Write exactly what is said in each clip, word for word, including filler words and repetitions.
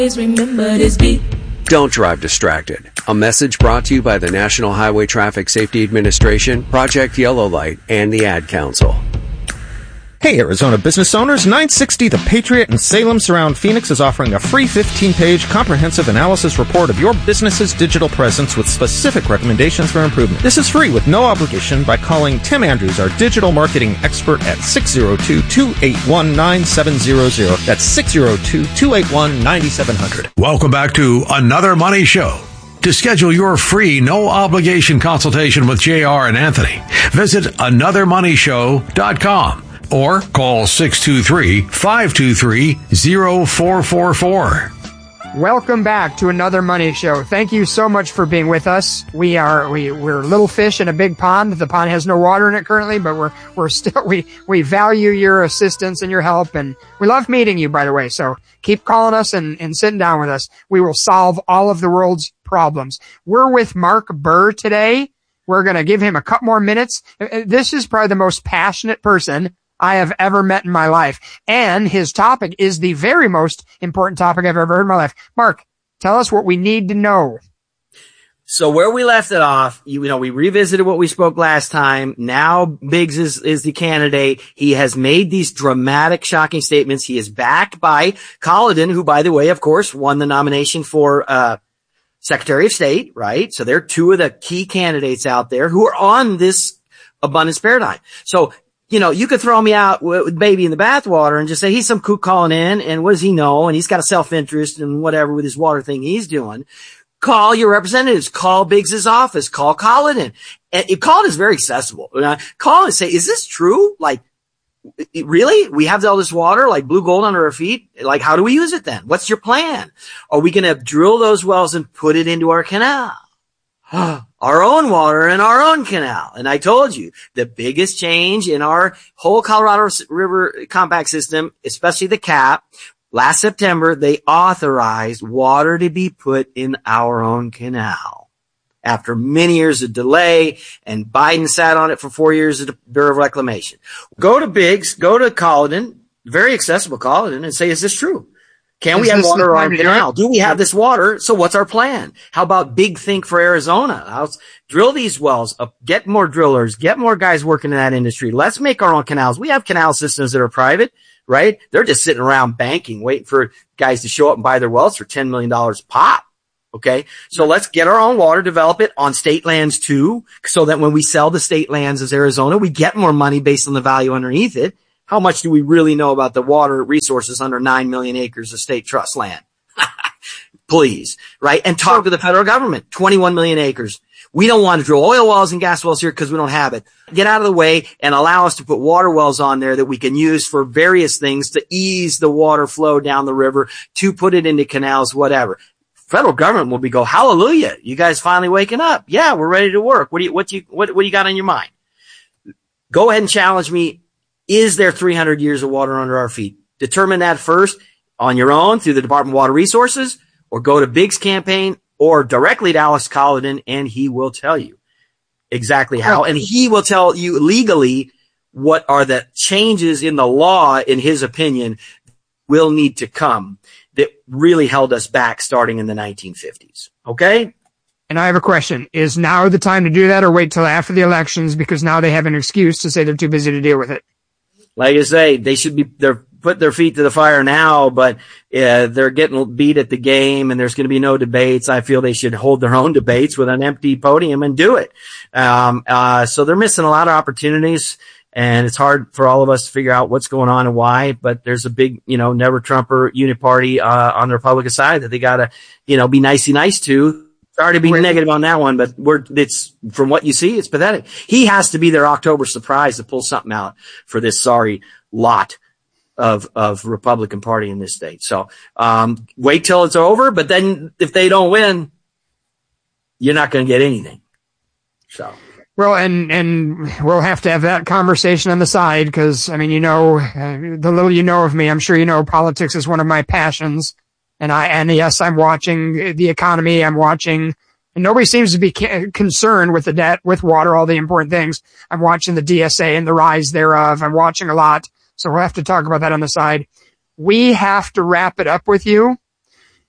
remember this beat. Don't drive distracted. A message brought to you by the National Highway Traffic Safety Administration, Project Yellow Light, and the Ad Council. Hey, Arizona business owners, nine sixty The Patriot in Salem Surround Phoenix is offering a free fifteen-page comprehensive analysis report of your business's digital presence with specific recommendations for improvement. This is free with no obligation by calling Tim Andrews, our digital marketing expert, at six oh two, two eight one, nine seven zero zero. That's six oh two, two eight one, nine seven zero zero. Welcome back to Another Money Show. To schedule your free, no-obligation consultation with J R and Anthony, visit another money show dot com. Or call six two three, five two three, zero four four four. Welcome back to Another Money Show. Thank you so much for being with us. We are we we're little fish in a big pond. The pond has no water in it currently, but we're we're still we we value your assistance and your help, and we love meeting you, by the way. So keep calling us and, and sitting down with us. We will solve all of the world's problems. We're with Mark Burr today. We're gonna give him a couple more minutes. This is probably the most passionate person I have ever met in my life. And his topic is the very most important topic I've ever heard in my life. Mark, tell us what we need to know. So where we left it off, you know, we revisited what we spoke last time. Now Biggs is, is the candidate. He has made these dramatic, shocking statements. He is backed by Colliden, who, by the way, of course, won the nomination for, uh, Secretary of State, right? So they're two of the key candidates out there who are on this abundance paradigm. So, you know, you could throw me out with, with baby in the bathwater and just say he's some kook calling in, and what does he know? And he's got a self-interest and whatever with his water thing he's doing. Call your representatives. Call Biggs's office. Call Colliden. And Colliden is very accessible. Call and say, is this true? Like, really? We have all this water, like blue gold under our feet? Like, how do we use it then? What's your plan? Are we going to drill those wells and put it into our canal? Our own water in our own canal. And I told you, the biggest change in our whole Colorado River compact system, especially the cap, last September, they authorized water to be put in our own canal. After many years of delay, and Biden sat on it for four years at the Bureau of Reclamation. Go to Biggs, go to Colliden, very accessible Colliden, and say, is this true? Can we have water on our canal? Do we have this water? So what's our plan? How about big think for Arizona? Let's drill these wells, uh, get more drillers, get more guys working in that industry. Let's make our own canals. We have canal systems that are private, right? They're just sitting around banking, waiting for guys to show up and buy their wells for ten million dollars a pop. Okay. So let's get our own water, develop it on state lands too, so that when we sell the state lands as Arizona, we get more money based on the value underneath it. How much do we really know about the water resources under nine million acres of state trust land? Please, right? And talk to the federal government, twenty-one million acres. We don't want to drill oil wells and gas wells here because we don't have it. Get out of the way and allow us to put water wells on there that we can use for various things to ease the water flow down the river, to put it into canals, whatever. Federal government will be go, hallelujah, you guys finally waking up. Yeah, we're ready to work. What do you, what do you, what, what do you got on your mind? Go ahead and challenge me. Is there three hundred years of water under our feet? Determine that first on your own through the Department of Water Resources, or go to Biggs campaign or directly to Alex Colliden, and he will tell you exactly how. And he will tell you legally what are the changes in the law, in his opinion, will need to come that really held us back starting in the nineteen fifties. Okay? And I have a question. Is now the time to do that, or wait till after the elections because now they have an excuse to say they're too busy to deal with it? Like I say, they should be, they're put their feet to the fire now, but uh, they're getting beat at the game and there's going to be no debates. I feel they should hold their own debates with an empty podium and do it. Um, uh, so they're missing a lot of opportunities, and it's hard for all of us to figure out what's going on and why, but there's a big, you know, never Trumper unit party, uh, on the Republican side that they gotta, you know, be nicey nice to. Sorry to be Wait. negative on that one, but we're, it's, from what you see, it's pathetic. He has to be their October surprise to pull something out for this sorry lot of, of Republican Party in this state. So, um, wait till it's over, but then if they don't win, you're not going to get anything. So. Well, and, and we'll have to have that conversation on the side because, I mean, you know, uh, the little you know of me, I'm sure you know politics is one of my passions. And I, and yes, I'm watching the economy. I'm watching, and nobody seems to be ca- concerned with the debt, with water, all the important things. I'm watching the D S A and the rise thereof. I'm watching a lot. So we'll have to talk about that on the side. We have to wrap it up with you.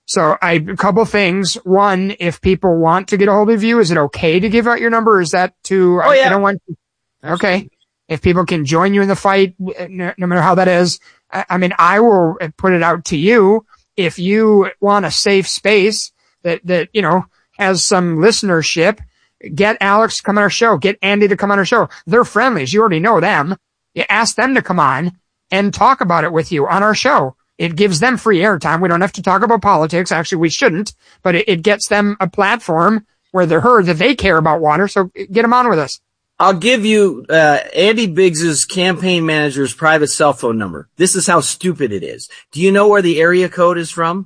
So I, a couple things. One, if people want to get a hold of you, is it okay to give out your number? Or is that too, Oh, yeah. I, I don't want to, okay. If people can join you in the fight, no, no matter how that is, I, I mean, I will put it out to you. If you want a safe space that, that, you know, has some listenership, get Alex to come on our show. Get Andy to come on our show. They're friendlies. You already know them. You ask them to come on and talk about it with you on our show. It gives them free airtime. We don't have to talk about politics. Actually, we shouldn't, but it, it gets them a platform where they're heard that they care about water. So get them on with us. I'll give you uh Andy Biggs's campaign manager's private cell phone number. This is how stupid it is. Do you know where the area code is from?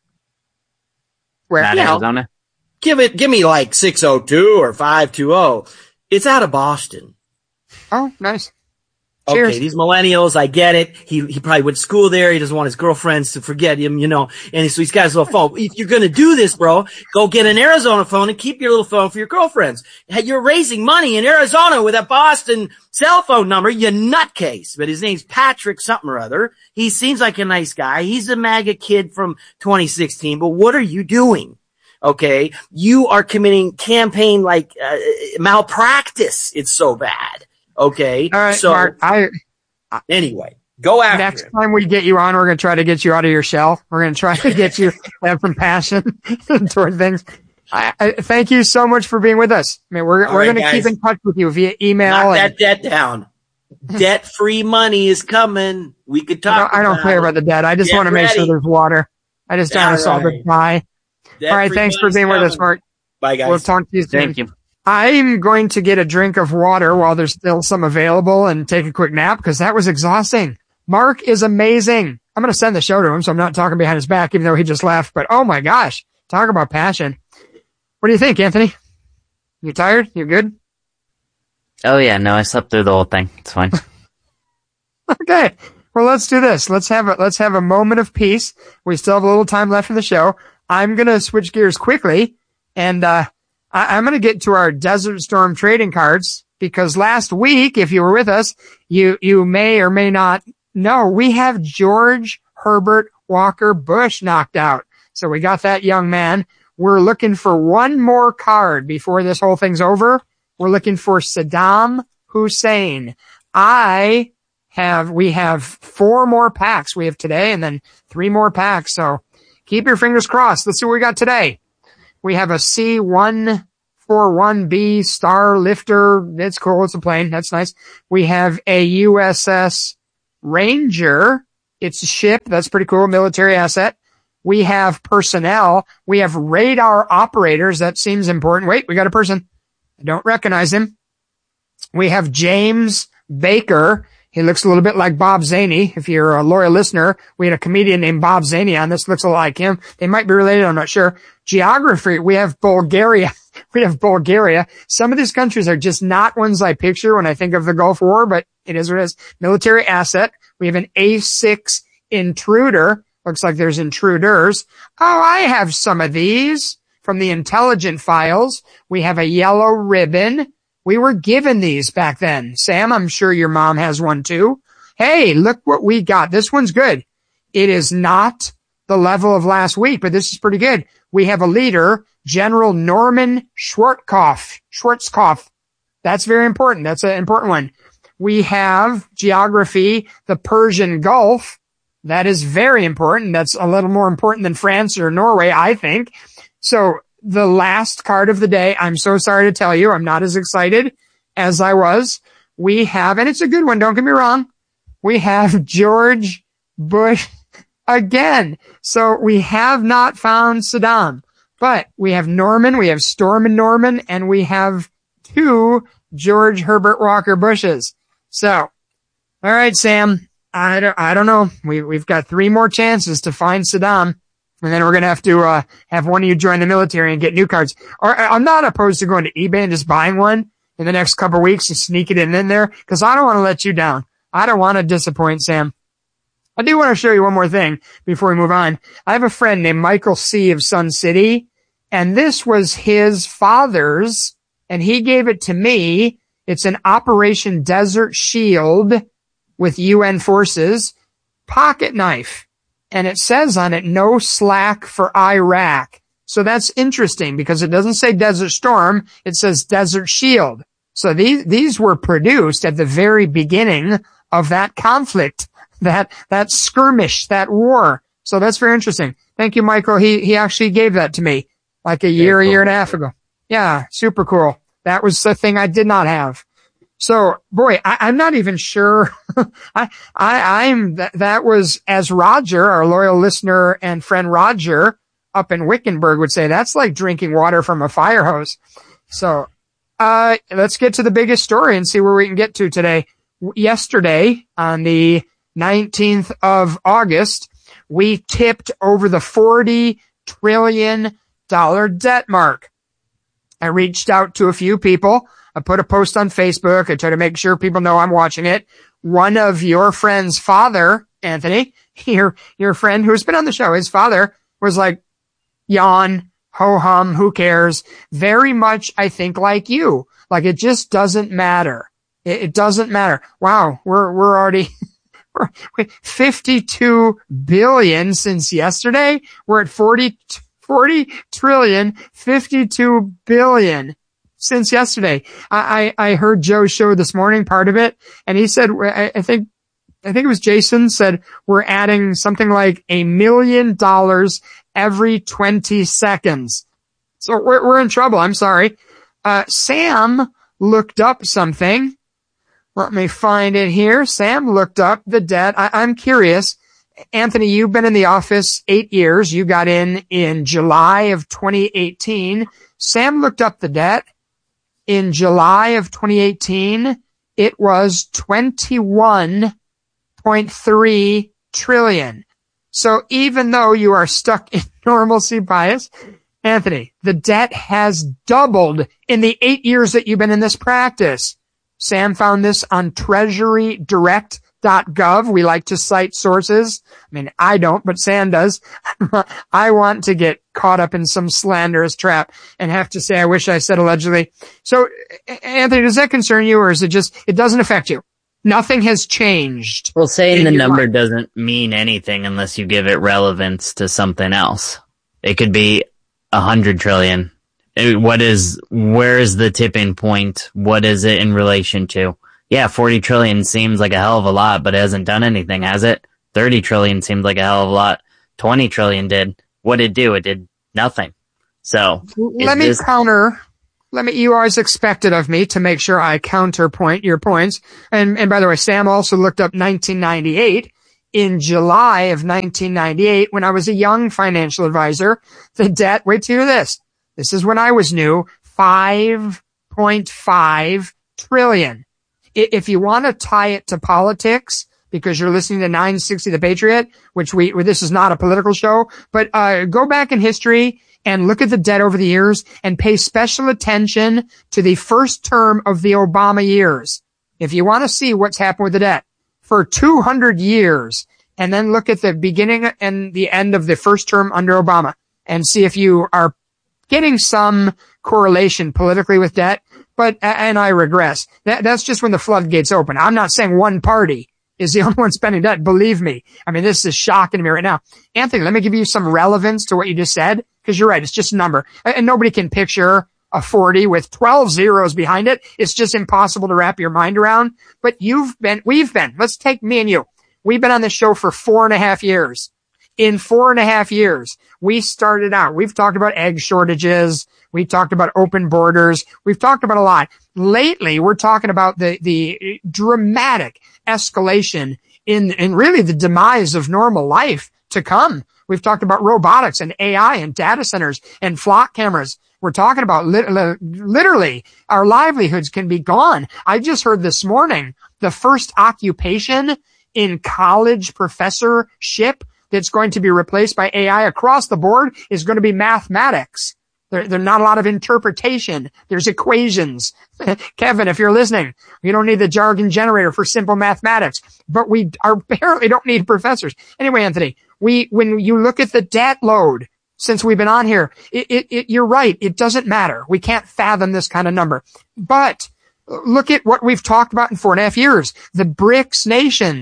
Where? Not Yeah. Arizona. Give it, give me like six oh two or five two oh. It's out of Boston. Oh, nice. Cheers. Okay, these millennials, I get it. He he probably went to school there. He doesn't want his girlfriends to forget him, you know. And so he's got his little phone. If you're gonna do this, bro, go get an Arizona phone and keep your little phone for your girlfriends. You're raising money in Arizona with a Boston cell phone number, you nutcase. But his name's Patrick something or other. He seems like a nice guy. He's a MAGA kid from twenty sixteen. But what are you doing? Okay, you are committing campaign like uh, malpractice. It's so bad. Okay, All right, so Mark, I, anyway, go after next him. time we get you on, we're going to try to get you out of your shell. We're going to try to get you to have some passion toward things. I, I thank you so much for being with us. I mean, we're, All we're right, going to guys. keep in touch with you via email. Knock and, that debt down. Debt-free money is coming. We could I talk. don't, I don't about care it. about the debt. I just Get want to make sure ready. there's water. I just don't want to All solve the right. pie. All right. Debt-free Thanks for money's being with us, coming. Mark. Bye, guys. We'll talk to you soon. Thank you. I'm going to get a drink of water while there's still some available and take a quick nap because that was exhausting. Mark is amazing. I'm going to send the show to him, so I'm not talking behind his back, even though he just left. But oh my gosh, talk about passion. What do you think, Anthony? You tired? You good? Oh yeah, no, I slept through the whole thing. It's fine. Okay. Well, let's do this. Let's have a, let's have a moment of peace. We still have a little time left in the show. I'm going to switch gears quickly and, uh, I, I'm going to get to our Desert Storm trading cards because last week, if you were with us, you, you may or may not know we have George Herbert Walker Bush knocked out. So we got that young man. We're looking for one more card before this whole thing's over. We're looking for Saddam Hussein. I have, we have four more packs we have today and then three more packs. So keep your fingers crossed. Let's see what we got today. We have a C one forty-one B Star Lifter. It's cool. It's a plane. That's nice. We have a U S S Ranger. It's a ship. That's pretty cool. Military asset. We have personnel. We have radar operators. That seems important. Wait, we got a person. I don't recognize him. We have James Baker. He looks a little bit like Bob Zaney. If you're a loyal listener, we had a comedian named Bob Zaney on this. Looks a lot like him. They might be related. I'm not sure. Geography. We have Bulgaria. We have Bulgaria. Some of these countries are just not ones I picture when I think of the Gulf War, but it is what it is. Military asset. We have an A six intruder. Looks like there's intruders. Oh, I have some of these from the intelligent files. We have a yellow ribbon. We were given these back then. Sam, I'm sure your mom has one too. Hey, look what we got. This one's good. It is not the level of last week, but this is pretty good. We have a leader, General Norman Schwarzkopf. Schwarzkopf. That's very important. That's an important one. We have geography, the Persian Gulf. That is very important. That's a little more important than France or Norway, I think. So the last card of the day, I'm so sorry to tell you, I'm not as excited as I was. We have, and it's a good one, don't get me wrong, we have George Bush again. So we have not found Saddam, but we have Norman, we have Storm and Norman, and we have two George Herbert Walker Bushes. So, all right, Sam, I don't, I don't know. We, we've got three more chances to find Saddam. And then we're going to have to, uh, have one of you join the military and get new cards. Or I'm not opposed to going to eBay and just buying one in the next couple of weeks and sneaking it in there because I don't want to let you down. I don't want to disappoint Sam. I do want to show you one more thing before we move on. I have a friend named Michael C. of Sun City, and this was his father's, and he gave it to me. It's an Operation Desert Shield with U N forces pocket knife. and it says on it, no slack for Iraq. So that's interesting because it doesn't say Desert Storm. It says Desert Shield. So these, these were produced at the very beginning of that conflict, that, that skirmish, that war. So that's very interesting. Thank you, Michael. He, he actually gave that to me like a year, a year and a half ago. Yeah, super cool. That was the thing I did not have. So, boy, I, I'm not even sure. I, I, I'm, that, that was, as Roger, our loyal listener and friend Roger up in Wickenburg would say, that's like drinking water from a fire hose. So, uh, let's get to the biggest story and see where we can get to today. Yesterday, on the nineteenth of August, we tipped over the forty trillion dollars debt mark. I reached out to a few people. I put a post on Facebook. I try to make sure people know I'm watching it. One of your friend's father, Anthony, your, your friend who's been on the show, his father was like, yawn, ho hum, who cares? Very much, I think, like you. Like, it just doesn't matter. It, it doesn't matter. Wow, we're, we're already we're, fifty-two billion since yesterday. We're at forty, forty trillion, fifty-two billion since yesterday. I, I, I heard Joe's show this morning, part of it, and he said, I, I think, I think it was Jason said, we're adding something like a million dollars every twenty seconds. So we're, we're in trouble. I'm sorry. Uh, Sam looked up something. Let me find it here. Sam looked up the debt. I, I'm curious. Anthony, you've been in the office eight years. You got in in July of twenty eighteen. Sam looked up the debt. In July of twenty eighteen, it was twenty-one point three trillion. So even though you are stuck in normalcy bias, Anthony, the debt has doubled in the eight years that you've been in this practice. Sam found this on treasury direct dot gov. We like to cite sources. I mean, I don't, but Sam does. I want to get caught up in some slanderous trap and have to say, I wish I said allegedly. So, Anthony, does that concern you, or is it just, it doesn't affect you? Nothing has changed. Well, saying in the your number mind. doesn't mean anything unless you give it relevance to something else. It could be a hundred trillion. It- What is, where is the tipping point? What is it in relation to? Yeah, forty trillion seems like a hell of a lot, but it hasn't done anything, has it? thirty trillion seems like a hell of a lot. twenty trillion did. What did it do? It did nothing. So, Let is me this- counter. Let me, you always expected of me to make sure I counterpoint your points. And, and by the way, Sam also looked up nineteen ninety-eight. In July of nineteen ninety-eight, when I was a young financial advisor, the debt, wait till you hear this. This is when I was new, five point five trillion. I- If you want to tie it to politics, because you're listening to nine sixty The Patriot, which we, this is not a political show, but, uh, go back in history and look at the debt over the years and pay special attention to the first term of the Obama years. If you want to see what's happened with the debt for two hundred years, and then look at the beginning and the end of the first term under Obama and see if you are getting some correlation politically with debt. But, and I regress. That, that's just when the floodgates open. I'm not saying one party is the only one spending debt. Believe me. I mean, this is shocking to me right now. Anthony, let me give you some relevance to what you just said, because you're right. It's just a number. And nobody can picture a forty with twelve zeros behind it. It's just impossible to wrap your mind around. But you've been, we've been, let's take me and you. We've been on this show for four and a half years. In four and a half years, we started out. We've talked about egg shortages. We've talked about open borders. We've talked about a lot. Lately, we're talking about the, the dramatic escalation in, in really the demise of normal life to come. We've talked about robotics and A I and data centers and flock cameras. We're talking about li- literally our livelihoods can be gone. I just heard this morning the first occupation in college professorship that's going to be replaced by A I across the board is going to be mathematics. There, there's not a lot of interpretation. There's equations. Kevin, if you're listening, you don't need the jargon generator for simple mathematics, but we are, apparently don't need professors. Anyway, Anthony, we, when you look at the debt load since we've been on here, it, it, it, you're right. It doesn't matter. We can't fathom this kind of number, but look at what we've talked about in four and a half years. The BRICS nations,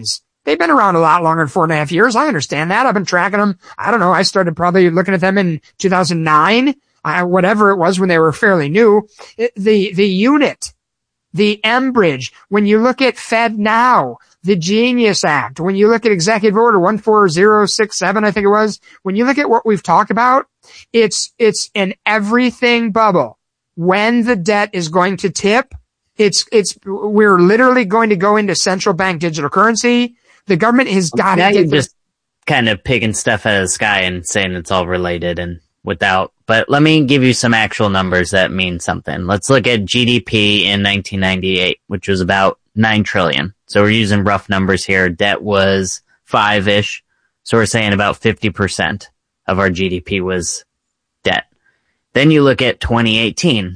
they've been around a lot longer than four and a half years. I understand that. I've been tracking them. I don't know. I started probably looking at them in two thousand nine, uh, whatever it was when they were fairly new. It, the, the unit, the Enbridge, when you look at FedNow, the Genius Act, when you look at Executive Order one four zero six seven, I think it was, when you look at what we've talked about, it's, it's an everything bubble. When the debt is going to tip, it's, it's, we're literally going to go into central bank digital currency. The government has got now to you're get just kind of picking stuff out of the sky and saying it's all related and without, but let me give you some actual numbers that mean something. Let's look at G D P in nineteen ninety-eight, which was about nine trillion. So we're using rough numbers here. Debt was five-ish. So we're saying about fifty percent of our G D P was debt. Then you look at twenty eighteen.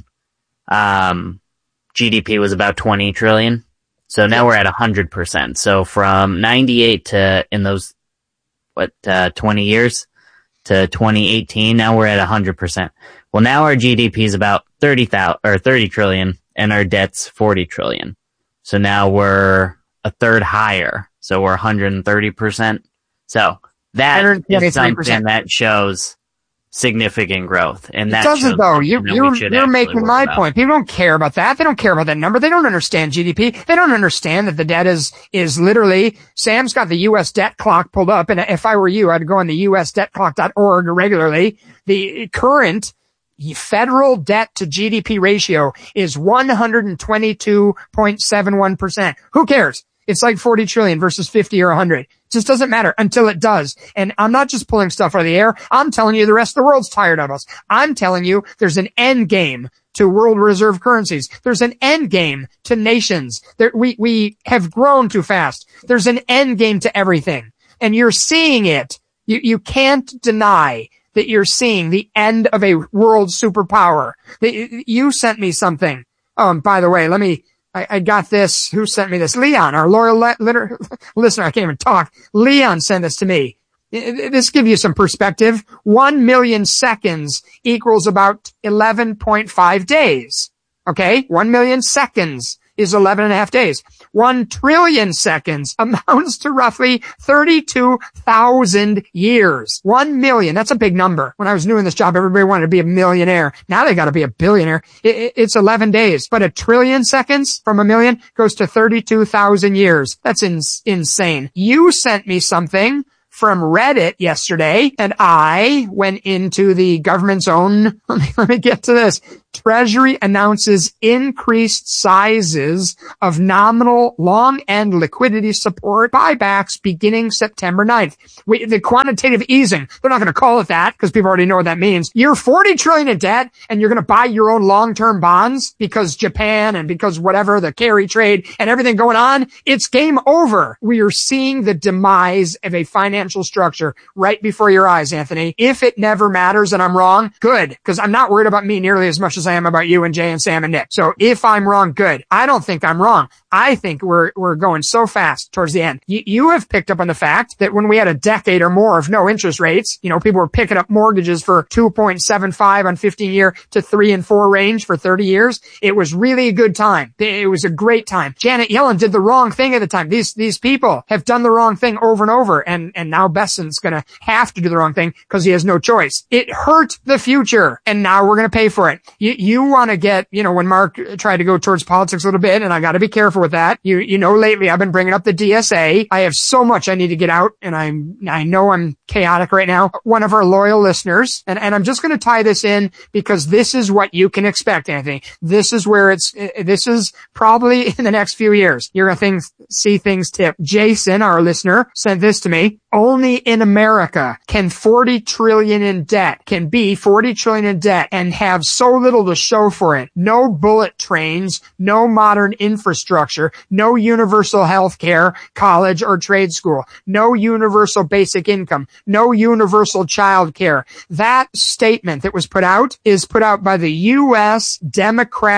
Um, G D P was about twenty trillion. So now we're at one hundred percent. So from ninety-eight to, in those, what, uh, twenty years to twenty eighteen, now we're at one hundred percent. Well, now our G D P is about thirty thousand, or thirty trillion, and our debt's forty trillion. So now we're a third higher. So we're one hundred thirty percent. So that is something that shows significant growth. And that it doesn't though. You, you know, you're, you're making my about. point. People don't care about that. They don't care about that number. They don't understand G D P. They don't understand that the debt is, is literally, Sam's got the U S debt clock pulled up. And if I were you, I'd go on the U S debt clock dot org regularly. The current federal debt to G D P ratio is one hundred twenty-two point seven one percent. Who cares? It's like forty trillion versus fifty or one hundred. It just doesn't matter until it does. And I'm not just pulling stuff out of the air. I'm telling you the rest of the world's tired of us. I'm telling you there's an end game to world reserve currencies. There's an end game to nations. There, we, we have grown too fast. There's an end game to everything. And you're seeing it. You, you can't deny that you're seeing the end of a world superpower. You sent me something. Um, by the way, let me, I, I got this. Who sent me this? Leon, our loyal le- litter, listener. I can't even talk. Leon sent this to me. This gives you some perspective. One million seconds equals about eleven point five days. Okay. One million seconds is eleven and a half days. One trillion seconds amounts to roughly thirty-two thousand years. One million. That's a big number. When I was new in this job, everybody wanted to be a millionaire. Now they got to be a billionaire. It, it, it's eleven days, but a trillion seconds from a million goes to thirty-two thousand years. That's in, insane. You sent me something from Reddit yesterday, and I went into the government's own, let me, let me get to this. Treasury announces increased sizes of nominal long-end liquidity support buybacks beginning September ninth. We, the quantitative easing, they're not going to call it that because people already know what that means. You're forty trillion in debt and you're going to buy your own long-term bonds because Japan and because whatever, the carry trade and everything going on. It's game over. We are seeing the demise of a financial structure right before your eyes, Anthony. If it never matters and I'm wrong, good, because I'm not worried about me nearly as much as I am about you and Jay and Sam and Nick. So if I'm wrong, good. I don't think I'm wrong. I think we're, we're going so fast towards the end. You, you have picked up on the fact that when we had a decade or more of no interest rates, you know, people were picking up mortgages for two point seven five on fifteen year to three and four range for thirty years. It was really a good time. It was a great time. Janet Yellen did the wrong thing at the time. These, these people have done the wrong thing over and over. And, and now Besson's going to have to do the wrong thing because he has no choice. It hurt the future. And now we're going to pay for it. You, you want to get, you know, when Mark tried to go towards politics a little bit, and I got to be careful with that. You, you know, lately I've been bringing up the D S A. I have so much I need to get out, and I'm, I know I'm chaotic right now. One of our loyal listeners, and, and I'm just going to tie this in because this is what you can expect, Anthony. This is where it's, this is probably in the next few years. You're going to see things tip. Jason, our listener, sent this to me. Only in America can forty trillion in debt, can be forty trillion in debt and have so little to show for it. No bullet trains, no modern infrastructure, no universal health care, college or trade school, no universal basic income, no universal child care. That statement that was put out is put out by the U S Democratic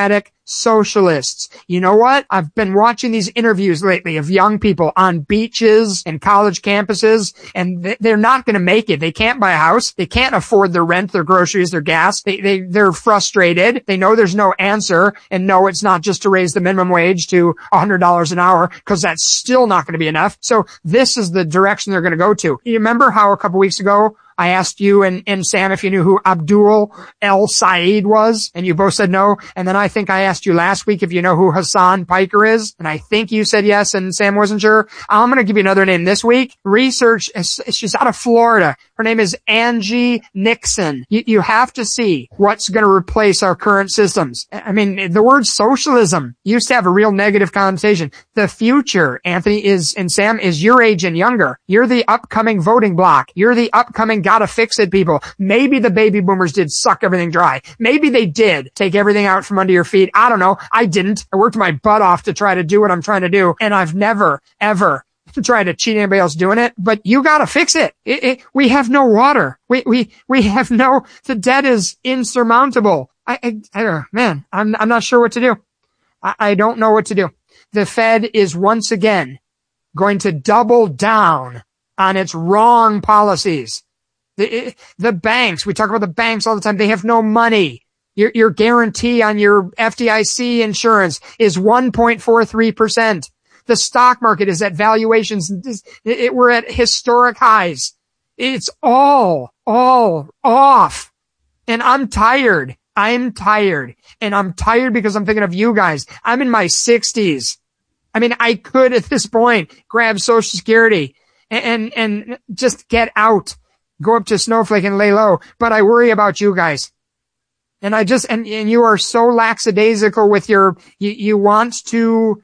socialists. You know what? I've been watching these interviews lately of young people on beaches and college campuses, and they're not going to make it. They can't buy a house. They can't afford their rent, their groceries, their gas. They, they, they're frustrated. They know there's no answer, and no, it's not just to raise the minimum wage to one hundred dollars an hour, because that's still not going to be enough. So this is the direction they're going to go to. You remember how a couple weeks ago I asked you and, and Sam if you knew who Abdul El Said was, and you both said no. And then I think I asked you last week if you know who Hassan Piker is, and I think you said yes, and Sam wasn't sure. I'm going to give you another name this week. Research, she's out of Florida. Her name is Angie Nixon. You, you have to see what's going to replace our current systems. I mean, the word socialism used to have a real negative connotation. The future, Anthony, is, and Sam, is your age and younger. You're the upcoming voting bloc. You're the upcoming gotta fix it people. Maybe the baby boomers did suck everything dry. Maybe they did take everything out from under your feet. I don't know. I didn't. I worked my butt off to try to do what I'm trying to do, and I've never, ever tried to cheat anybody else doing it, but you gotta fix it. It, it. We have no water. We, we, we have no, the debt is insurmountable. I, I, I don't know, man, I'm, I'm not sure what to do. I, I don't know what to do. The Fed is once again going to double down on its wrong policies. The, the banks, we talk about the banks all the time. They have no money. Your, your guarantee on your F D I C insurance is one point four three percent. The stock market is at valuations. It, it, we're at historic highs. It's all, all off. And I'm tired. I'm tired. And I'm tired because I'm thinking of you guys. I'm in my sixties. I mean, I could at this point grab Social Security and, and, and just get out. Go up to Snowflake and lay low, but I worry about you guys. And I just, and, and you are so lackadaisical with your, you, you want to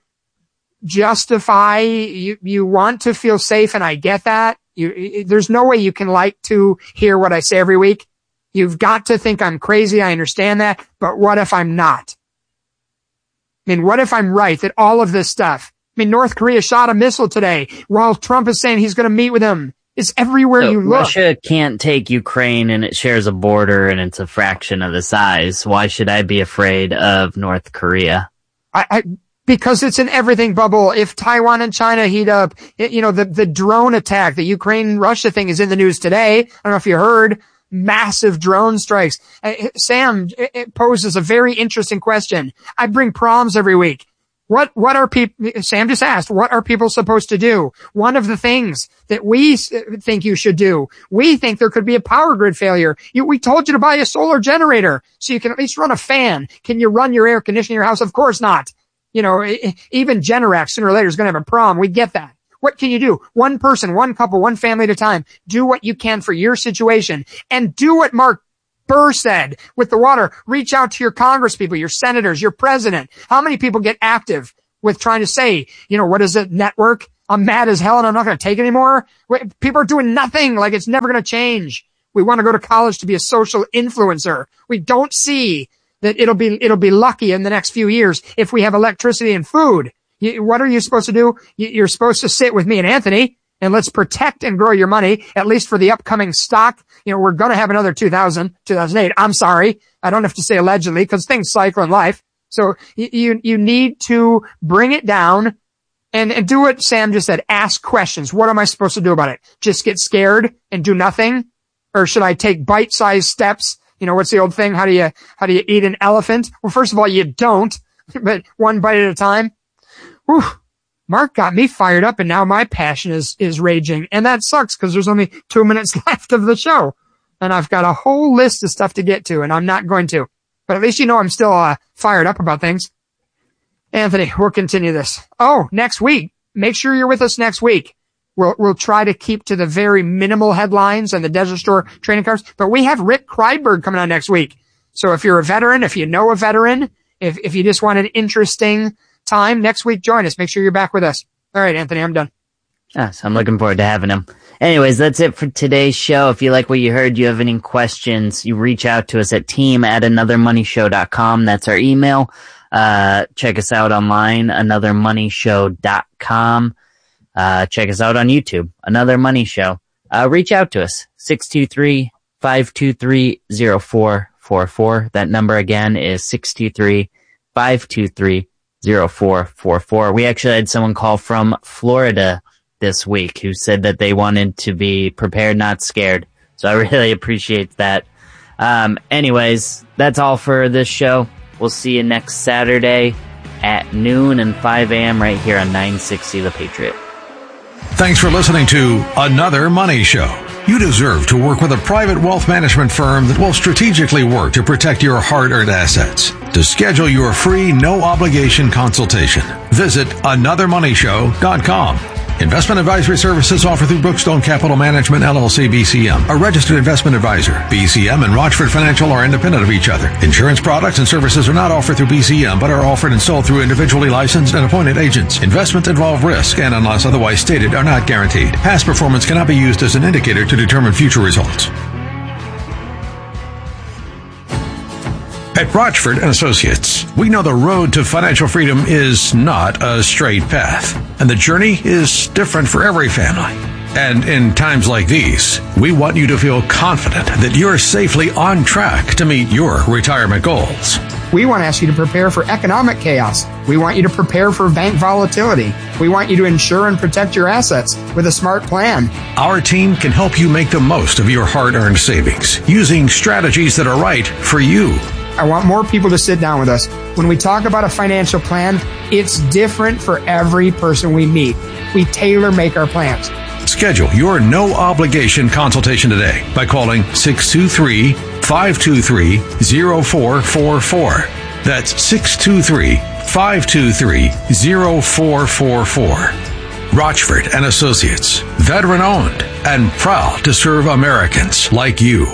justify, you, you want to feel safe, and I get that. You, there's no way you can like to hear what I say every week. You've got to think I'm crazy. I understand that, but what if I'm not? I mean, what if I'm right that all of this stuff, I mean, North Korea shot a missile today while Trump is saying he's going to meet with him. It's everywhere so you look. Russia can't take Ukraine, and it shares a border, and it's a fraction of the size. Why should I be afraid of North Korea? I, I because it's an everything bubble. If Taiwan and China heat up, it, you know, the, the drone attack, the Ukraine-Russia thing is in the news today. I don't know if you heard. Massive drone strikes. Uh, Sam, it, it poses a very interesting question. I bring problems every week. What, what are people, Sam just asked, what are people supposed to do? One of the things that we think you should do, we think there could be a power grid failure. You, we told you to buy a solar generator so you can at least run a fan. Can you run your air conditioning in your house? Of course not. You know, even Generac sooner or later is going to have a problem. We get that. What can you do? One person, one couple, one family at a time. Do what you can for your situation, and do what Mark Burr said with the water. Reach out to your congresspeople, your senators, your president. How many people get active with trying to say, you know, what is it, network? I'm mad as hell and I'm not going to take it anymore. People are doing nothing, like it's never going to change. We want to go to college to be a social influencer. We don't see that it'll be, it'll be lucky in the next few years if we have electricity and food. You, what are you supposed to do? You're supposed to sit with me and Anthony, and let's protect and grow your money, at least for the upcoming stock. You know, we're going to have another two thousand, two thousand eight. I'm sorry. I don't have to say allegedly, because things cycle in life. So you, you need to bring it down and, and do what Sam just said. Ask questions. What am I supposed to do about it? Just get scared and do nothing? Or should I take bite-sized steps? You know, what's the old thing? How do you, how do you eat an elephant? Well, first of all, you don't, but one bite at a time. Whew. Mark got me fired up, and now my passion is, is raging. And that sucks because there's only two minutes left of the show. And I've got a whole list of stuff to get to, and I'm not going to. But at least you know I'm still uh, fired up about things. Anthony, we'll continue this. Oh, next week. Make sure you're with us next week. We'll, we'll try to keep to the very minimal headlines and the Desert Store trading cards. But we have Rick Kreidberg coming on next week. So if you're a veteran, if you know a veteran, if, if you just want an interesting time next week, join us. Make sure you're back with us. All right, Anthony, I'm done. Yes, I'm looking forward to having him. Anyways, that's it for today's show. If you like what you heard, you have any questions, you reach out to us at team at another money show dot com. That's our email. Uh, check us out online, another money show dot com. Uh, check us out on YouTube, Another Money Show. Uh, reach out to us, six two three, five two three, zero four four four. That number again is six two three, five two three, zero four four four. We actually had someone call from Florida this week who said that they wanted to be prepared, not scared. So I really appreciate that. Um, anyways, that's all for this show. We'll see you next Saturday at noon and five a.m. right here on nine sixty The Patriot. Thanks for listening to Another Money Show. You deserve to work with a private wealth management firm that will strategically work to protect your hard-earned assets. To schedule your free, no-obligation consultation, visit another money show dot com. Investment advisory services offered through Brookstone Capital Management, L L C, B C M, a registered investment advisor. B C M and Rochford Financial are independent of each other. Insurance products and services are not offered through B C M, but are offered and sold through individually licensed and appointed agents. Investments involve risk and, unless otherwise stated, are not guaranteed. Past performance cannot be used as an indicator to determine future results. At Rochford and Associates, we know the road to financial freedom is not a straight path, and the journey is different for every family. And in times like these, we want you to feel confident that you're safely on track to meet your retirement goals. We want to ask you to prepare for economic chaos. We want you to prepare for bank volatility. We want you to insure and protect your assets with a smart plan. Our team can help you make the most of your hard-earned savings using strategies that are right for you. I want more people to sit down with us. When we talk about a financial plan, it's different for every person we meet. We tailor make our plans. Schedule your no-obligation consultation today by calling six two three, five two three, zero four four four. That's six two three, five two three, zero four four four. Rochford and Associates, veteran-owned and proud to serve Americans like you.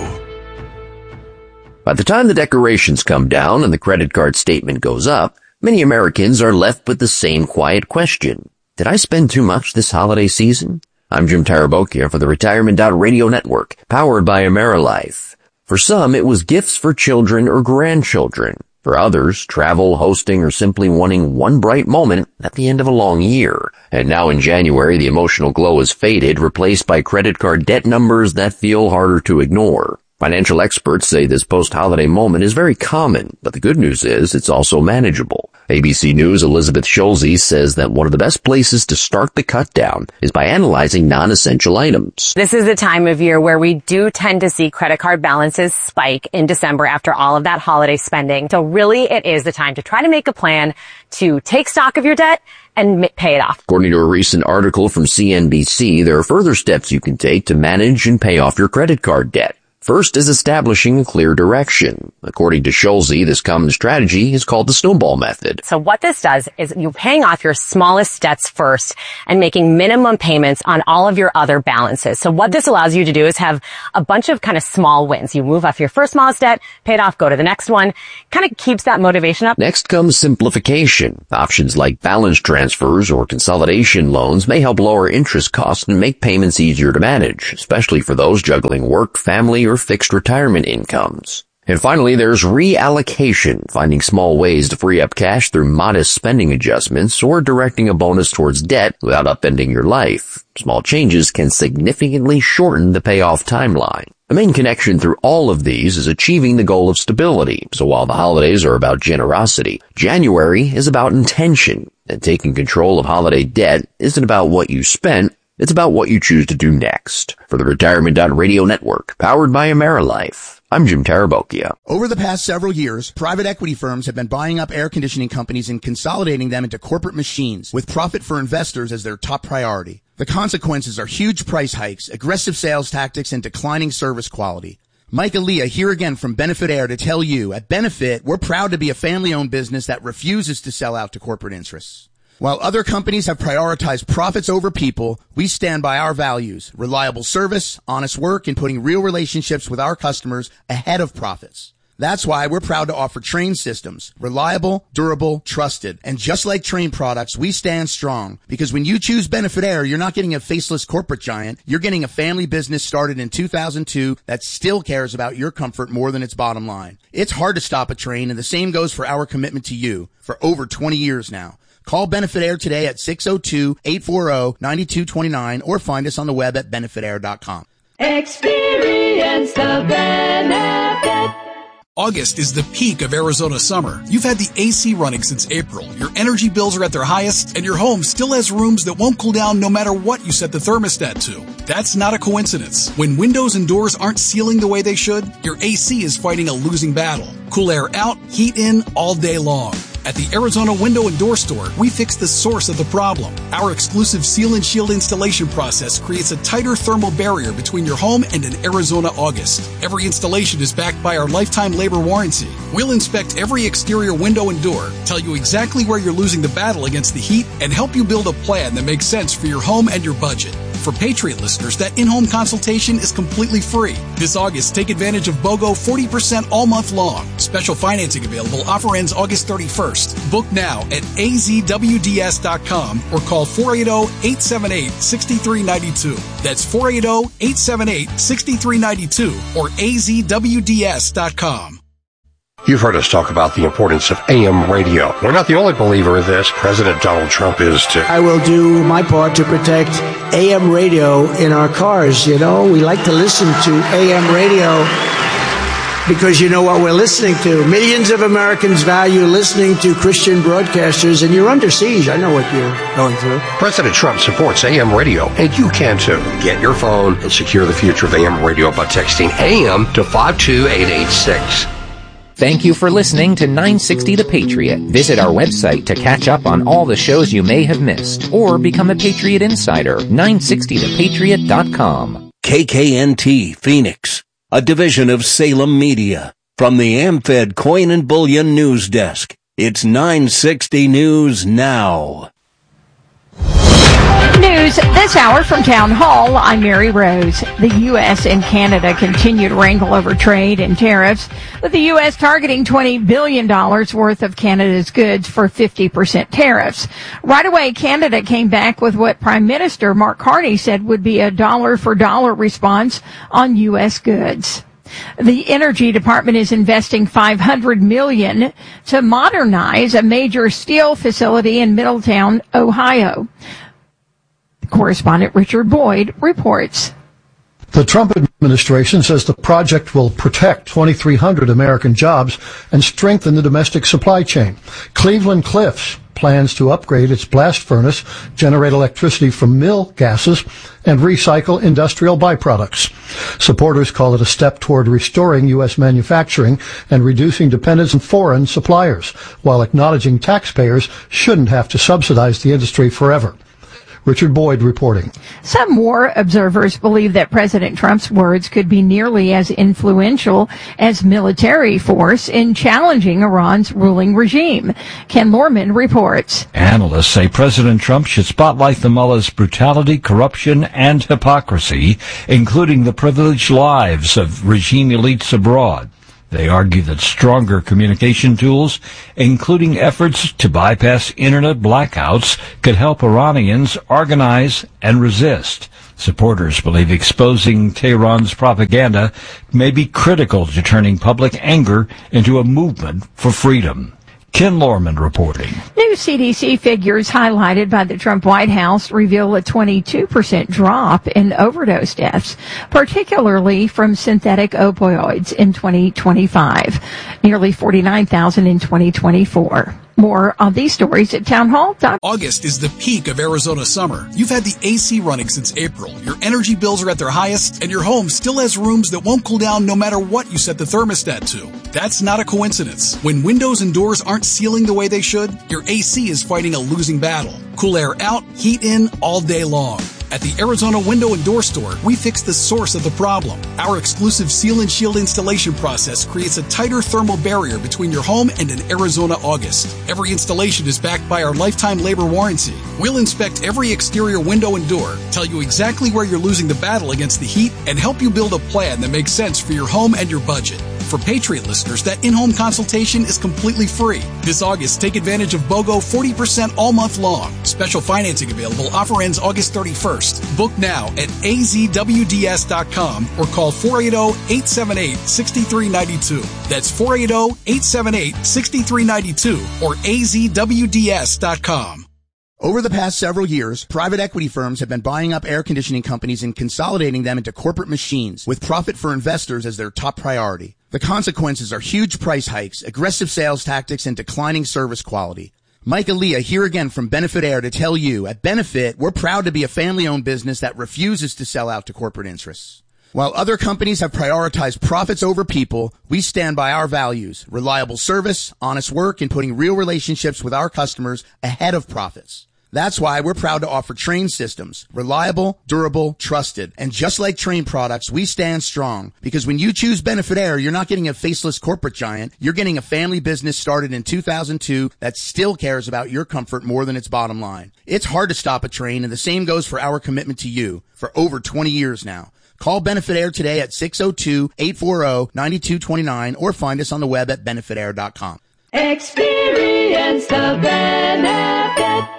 By the time the decorations come down and the credit card statement goes up, many Americans are left with the same quiet question. Did I spend too much this holiday season? I'm Jim Tarabokia for the Retirement Radio Network, powered by AmeriLife. For some, it was gifts for children or grandchildren. For others, travel, hosting, or simply wanting one bright moment at the end of a long year. And now in January, the emotional glow has faded, replaced by credit card debt numbers that feel harder to ignore. Financial experts say this post-holiday moment is very common, but the good news is it's also manageable. A B C News' Elizabeth Schulze says that one of the best places to start the cut down is by analyzing non-essential items. This is the time of year where we do tend to see credit card balances spike in December after all of that holiday spending. So really, it is the time to try to make a plan to take stock of your debt and pay it off. According to a recent article from C N B C, there are further steps you can take to manage and pay off your credit card debt. First is establishing a clear direction. According to Schulze, this common strategy is called the snowball method. So what this does is you're paying off your smallest debts first and making minimum payments on all of your other balances. So what this allows you to do is have a bunch of kind of small wins. You move off your first smallest debt, pay it off, go to the next one. Kind of keeps that motivation up. Next comes simplification. Options like balance transfers or consolidation loans may help lower interest costs and make payments easier to manage, especially for those juggling work, family, or fixed retirement incomes. And finally, there's reallocation, finding small ways to free up cash through modest spending adjustments or directing a bonus towards debt without upending your life. Small changes can significantly shorten the payoff timeline. The main connection through all of these is achieving the goal of stability. So while the holidays are about generosity, January is about intention, and taking control of holiday debt isn't about what you spent. It's about what you choose to do next. For the Retirement Radio Network, powered by AmeriLife, I'm Jim Tarabokia. Over the past several years, private equity firms have been buying up air conditioning companies and consolidating them into corporate machines, with profit for investors as their top priority. The consequences are huge price hikes, aggressive sales tactics, and declining service quality. Mike Aaliyah here again from Benefit Air to tell you, at Benefit, we're proud to be a family-owned business that refuses to sell out to corporate interests. While other companies have prioritized profits over people, we stand by our values, reliable service, honest work, and putting real relationships with our customers ahead of profits. That's why we're proud to offer Trane systems, reliable, durable, trusted. And just like Trane products, we stand strong, because when you choose Benefit Air, you're not getting a faceless corporate giant. You're getting a family business started in two thousand two that still cares about your comfort more than its bottom line. It's hard to stop a Trane, and the same goes for our commitment to you for over twenty years now. Call Benefit Air today at six oh two, eight four zero, nine two two nine or find us on the web at benefit air dot com. Experience the benefit. August is the peak of Arizona summer. You've had the A C running since April. Your energy bills are at their highest, and your home still has rooms that won't cool down no matter what you set the thermostat to. That's not a coincidence. When windows and doors aren't sealing the way they should, your A C is fighting a losing battle. Cool air out, heat in all day long. At the Arizona Window and Door Store, we fix the source of the problem. Our exclusive Seal and Shield installation process creates a tighter thermal barrier between your home and an Arizona August. Every installation is backed by our lifetime labor warranty. We'll inspect every exterior window and door, tell you exactly where you're losing the battle against the heat, and help you build a plan that makes sense for your home and your budget. For Patriot listeners, that in-home consultation is completely free. This August, take advantage of BOGO forty percent all month long. Special financing available. Offer ends August thirty-first. Book now at A Z W D S dot com or call four eight zero, eight seven eight, six three nine two. That's four eight zero, eight seven eight, six three nine two or A Z W D S dot com. You've heard us talk about the importance of A M radio. We're not the only believer in this. President Donald Trump is too. I will do my part to protect A M radio in our cars. You know, we like to listen to A M radio because you know what we're listening to. Millions of Americans value listening to Christian broadcasters, and you're under siege. I know what you're going through. President Trump supports A M radio, and you can too. Get your phone and secure the future of A M radio by texting A M to five two eight eight six. Thank you for listening to nine sixty The Patriot. Visit our website to catch up on all the shows you may have missed, or become a Patriot Insider, nine sixty the patriot dot com. K K N T Phoenix, a division of Salem Media. From the AmFed Coin and Bullion News Desk, it's nine sixty News Now. News this hour from Town Hall. I'm Mary Rose. The U S and Canada continue to wrangle over trade and tariffs, with the U S targeting twenty billion dollars worth of Canada's goods for fifty percent tariffs. Right away, Canada came back with what Prime Minister Mark Carney said would be a dollar-for-dollar response on U S goods. The Energy Department is investing five hundred million dollars to modernize a major steel facility in Middletown, Ohio. Correspondent Richard Boyd reports. The Trump administration says the project will protect twenty-three hundred American jobs and strengthen the domestic supply chain. Cleveland Cliffs plans to upgrade its blast furnace, generate electricity from mill gases, and recycle industrial byproducts. Supporters call it a step toward restoring U S manufacturing and reducing dependence on foreign suppliers, while acknowledging taxpayers shouldn't have to subsidize the industry forever. Richard Boyd reporting. Some war observers believe that President Trump's words could be nearly as influential as military force in challenging Iran's ruling regime. Ken Lorman reports. Analysts say President Trump should spotlight the mullah's brutality, corruption, and hypocrisy, including the privileged lives of regime elites abroad. They argue that stronger communication tools, including efforts to bypass internet blackouts, could help Iranians organize and resist. Supporters believe exposing Tehran's propaganda may be critical to turning public anger into a movement for freedom. Ken Lorman reporting. New C D C figures highlighted by the Trump White House reveal a twenty-two percent drop in overdose deaths, particularly from synthetic opioids in twenty twenty-five, nearly forty-nine thousand in twenty twenty-four. More on these stories at townhall dot com. August is the peak of Arizona summer. You've had the A C running since April. Your energy bills are at their highest, and your home still has rooms that won't cool down no matter what you set the thermostat to. That's not a coincidence. When windows and doors aren't sealing the way they should, your A C is fighting a losing battle. Cool air out, heat in all day long. At the Arizona Window and Door Store, we fix the source of the problem. Our exclusive Seal and Shield installation process creates a tighter thermal barrier between your home and an Arizona August. Every installation is backed by our lifetime labor warranty. We'll inspect every exterior window and door, tell you exactly where you're losing the battle against the heat, and help you build a plan that makes sense for your home and your budget. For Patriot listeners, that in-home consultation is completely free. This August, take advantage of BOGO forty percent all month long. Special financing available. Offer ends August thirty-first. Book now at A Z W D S dot com or call four eight zero, eight seven eight, six three nine two. That's four eight zero, eight seven eight, six three nine two or A Z W D S dot com. Over the past several years, private equity firms have been buying up air conditioning companies and consolidating them into corporate machines, with profit for investors as their top priority. The consequences are huge price hikes, aggressive sales tactics, and declining service quality. Mike Aaliyah here again from Benefit Air to tell you, at Benefit, we're proud to be a family-owned business that refuses to sell out to corporate interests. While other companies have prioritized profits over people, we stand by our values, reliable service, honest work, and putting real relationships with our customers ahead of profits. That's why we're proud to offer Trane systems. Reliable, durable, trusted. And just like Trane products, we stand strong. Because when you choose Benefit Air, you're not getting a faceless corporate giant. You're getting a family business started in two thousand two that still cares about your comfort more than its bottom line. It's hard to stop a train, and the same goes for our commitment to you for over twenty years now. Call Benefit Air today at six oh two, eight four oh, nine two two nine or find us on the web at benefit air dot com. Experience the benefit.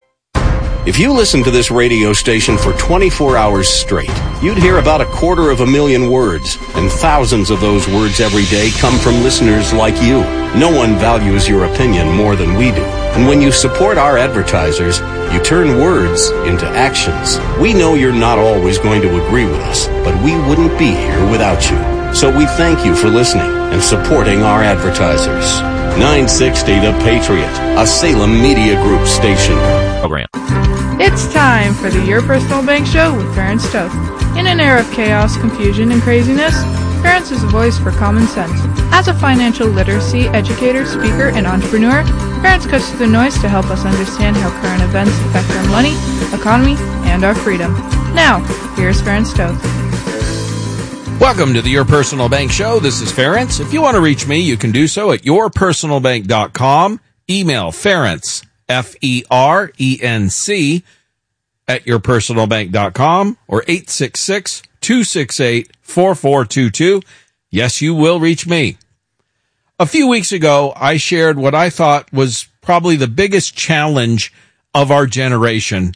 If you listen to this radio station for twenty-four hours straight, you'd hear about a quarter of a million words, and thousands of those words every day come from listeners like you. No one values your opinion more than we do. And when you support our advertisers, you turn words into actions. We know you're not always going to agree with us, but we wouldn't be here without you. So we thank you for listening and supporting our advertisers. nine sixty The Patriot, a Salem Media Group station. Program. It's time for the Your Personal Bank Show with Ferenc Toth. In an era of chaos, confusion, and craziness, Ferenc is a voice for common sense. As a financial literacy educator, speaker, and entrepreneur, Ferenc cuts through the noise to help us understand how current events affect our money, economy, and our freedom. Now, here's Ferenc Toth. Welcome to the Your Personal Bank Show. This is Ferenc. If you want to reach me, you can do so at your personal bank dot com. Email Ferenc, F E R E N C, at your personal bank dot com or eight six six, two six eight, four four two two. Yes, you will reach me. A few weeks ago, I shared what I thought was probably the biggest challenge of our generation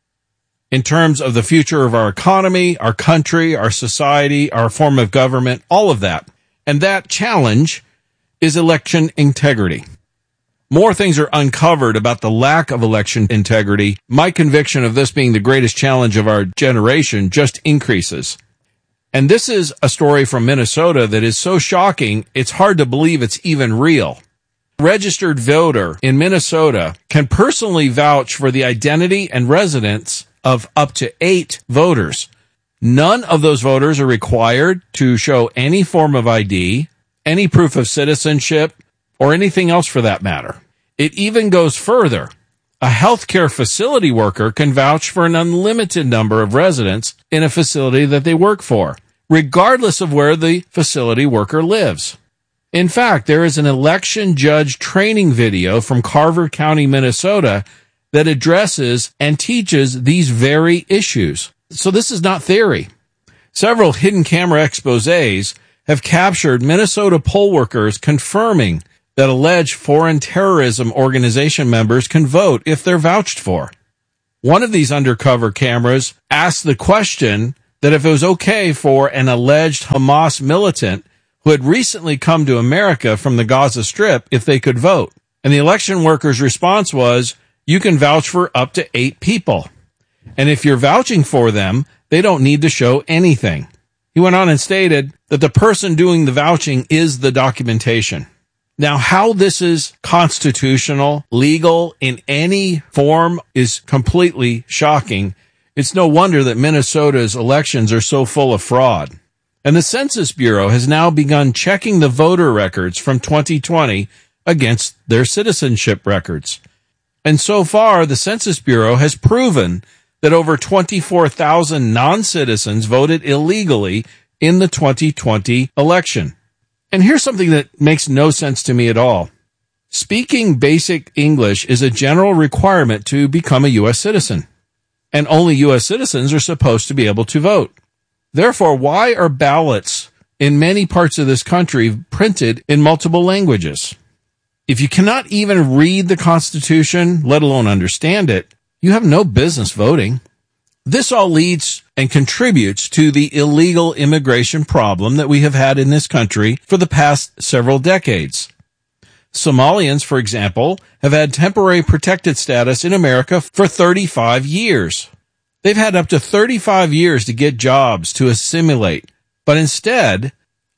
in terms of the future of our economy, our country, our society, our form of government, all of that. And that challenge is election integrity. More things are uncovered about the lack of election integrity. My conviction of this being the greatest challenge of our generation just increases. And this is a story from Minnesota that is so shocking, it's hard to believe it's even real. A registered voter in Minnesota can personally vouch for the identity and residence of up to eight voters. None of those voters are required to show any form of I D, any proof of citizenship, or anything else for that matter. It even goes further. A healthcare facility worker can vouch for an unlimited number of residents in a facility that they work for, regardless of where the facility worker lives. In fact, there is an election judge training video from Carver County, Minnesota, that addresses and teaches these very issues. So this is not theory. Several hidden camera exposés have captured Minnesota poll workers confirming that alleged foreign terrorism organization members can vote if they're vouched for. One of these undercover cameras asked the question that if it was okay for an alleged Hamas militant who had recently come to America from the Gaza Strip if they could vote. And the election worker's response was, you can vouch for up to eight people. And if you're vouching for them, they don't need to show anything. He went on and stated that the person doing the vouching is the documentation. Now, how this is constitutional, legal in any form is completely shocking. It's no wonder that Minnesota's elections are so full of fraud. And the Census Bureau has now begun checking the voter records from twenty twenty against their citizenship records. And so far, the Census Bureau has proven that over twenty-four thousand non-citizens voted illegally in the twenty twenty election. And here's something that makes no sense to me at all. Speaking basic English is a general requirement to become a U S citizen. And only U S citizens are supposed to be able to vote. Therefore, why are ballots in many parts of this country printed in multiple languages? If you cannot even read the Constitution, let alone understand it, you have no business voting. This all leads and contributes to the illegal immigration problem that we have had in this country for the past several decades. Somalians, for example, have had temporary protected status in America for thirty-five years. They've had up to thirty-five years to get jobs to assimilate, but instead,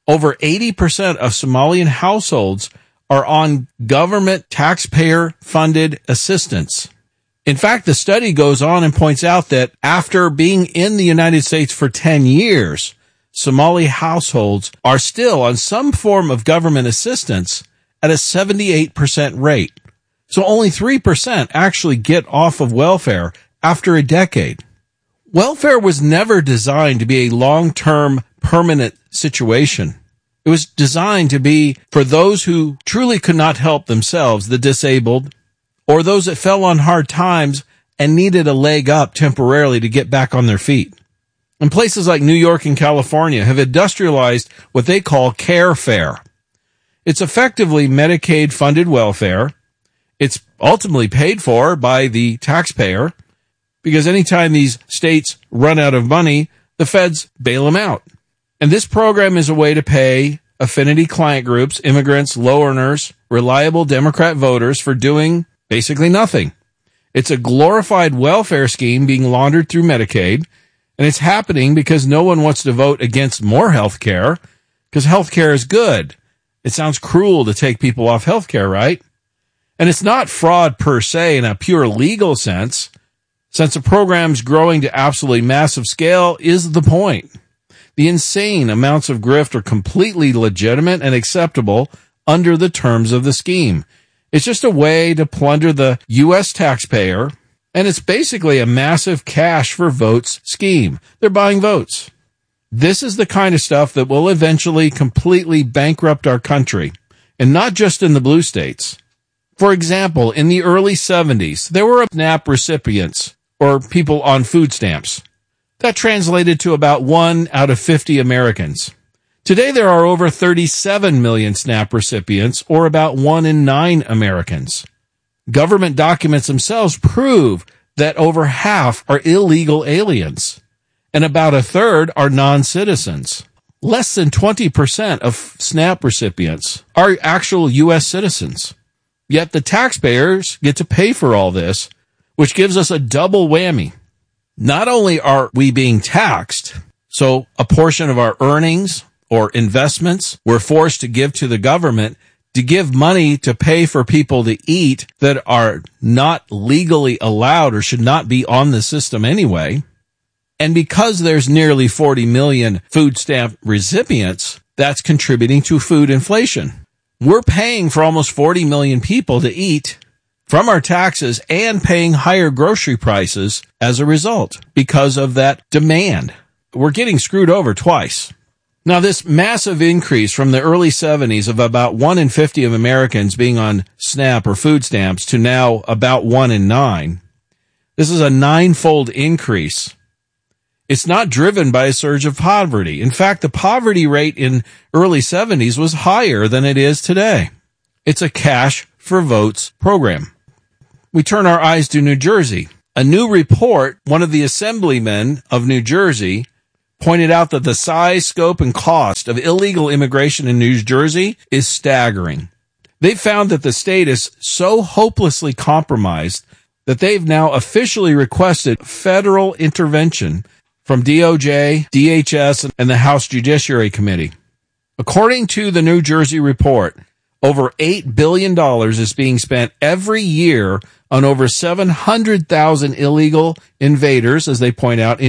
over eighty percent of Somalian households are on government taxpayer-funded assistance. In fact, the study goes on and points out that after being in the United States for ten years, Somali households are still on some form of government assistance at a seventy-eight percent rate. So only three percent actually get off of welfare after a decade. Welfare was never designed to be a long-term, permanent situation. It was designed to be for those who truly could not help themselves, the disabled, or those that fell on hard times and needed a leg up temporarily to get back on their feet. And places like New York and California have industrialized what they call care fare. It's effectively Medicaid-funded welfare. It's ultimately paid for by the taxpayer because anytime these states run out of money, the feds bail them out. And this program is a way to pay affinity client groups, immigrants, low earners, reliable Democrat voters for doing basically nothing. It's a glorified welfare scheme being laundered through Medicaid, and it's happening because no one wants to vote against more health care, because health care is good. It sounds cruel to take people off health care, right? And it's not fraud per se in a pure legal sense, since the program's growing to absolutely massive scale is the point. The insane amounts of grift are completely legitimate and acceptable under the terms of the scheme. It's just a way to plunder the U S taxpayer, and it's basically a massive cash for votes scheme. They're buying votes. This is the kind of stuff that will eventually completely bankrupt our country, and not just in the blue states. For example, in the early seventies, there were SNAP recipients, or people on food stamps. That translated to about one out of fifty Americans. Today there are over thirty-seven million SNAP recipients, or about one in nine Americans. Government documents themselves prove that over half are illegal aliens, and about a third are non-citizens. Less than twenty percent of SNAP recipients are actual U S citizens. Yet the taxpayers get to pay for all this, which gives us a double whammy. Not only are we being taxed, so a portion of our earnings or investments we're forced to give to the government to give money to pay for people to eat that are not legally allowed or should not be on the system anyway. And because there's nearly forty million food stamp recipients, that's contributing to food inflation. We're paying for almost forty million people to eat from our taxes and paying higher grocery prices as a result because of that demand. We're getting screwed over twice. Now, this massive increase from the early seventies of about one in fifty of Americans being on SNAP or food stamps to now about one in nine, this is a ninefold increase. It's not driven by a surge of poverty. In fact, the poverty rate in early seventies was higher than it is today. It's a cash for votes program. We turn our eyes to New Jersey. A new report, one of the assemblymen of New Jersey, pointed out that the size, scope, and cost of illegal immigration in New Jersey is staggering. They found that the state is so hopelessly compromised that they've now officially requested federal intervention from D O J, D H S, and the House Judiciary Committee. According to the New Jersey report, over eight billion dollars is being spent every year on over seven hundred thousand illegal invaders, as they point out,